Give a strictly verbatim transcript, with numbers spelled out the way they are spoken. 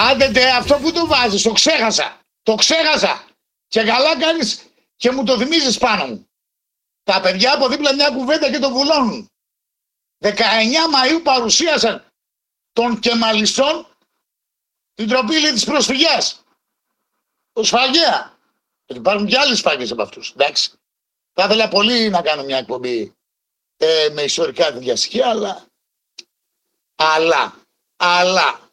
Άντε αυτό που το βάζεις, το ξέχασα. Το ξέχασα. Και καλά κάνεις και μου το θυμίζεις πάνω μου. Τα παιδιά από δίπλα μια κουβέντα και το βουλώνουν. δεκαεννιά Μαΐου παρουσίασαν των κεμαλιστών την τροπή της προσφυγιάς. Το σφαγέα. Υπάρχουν και άλλες σφαγές από αυτούς. Εντάξει. Θα ήθελα πολύ να κάνω μια εκπομπή ε, με ιστορικά τέτοια στοιχεία, αλλά, αλλά, αλλά,